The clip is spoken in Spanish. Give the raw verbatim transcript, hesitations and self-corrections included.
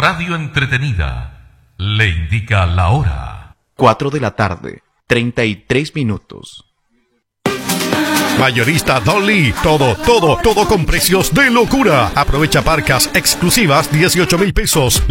radio entretenida le indica la hora. cuatro de la tarde, treinta y tres minutos. Mayorista Dolly, todo, todo, todo con precios de locura. Aprovecha parcas exclusivas, dieciocho mil pesos.